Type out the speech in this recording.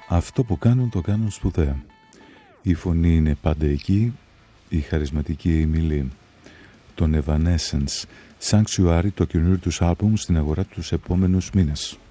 Αυτό που κάνουν το κάνουν σπουδαία. Η φωνή είναι πάντα εκεί, η χαρισματική Εμιλή. Το Evanescence Sanctuary, το καινούριο τους άλμπουμ στην αγορά τους επόμενους μήνες.